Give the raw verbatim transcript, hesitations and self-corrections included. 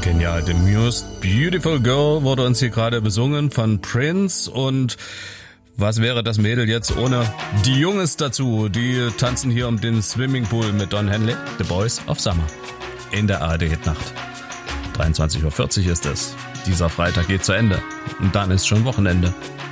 Genial, The Most Beautiful Girl wurde uns hier gerade besungen von Prince. Und was wäre das Mädel jetzt ohne die Jungs dazu? Die tanzen hier um den Swimmingpool mit Don Henley, The Boys of Summer, in der A R D-Hitnacht. dreiundzwanzig Uhr vierzig ist es. Dieser Freitag geht zu Ende und dann ist schon Wochenende.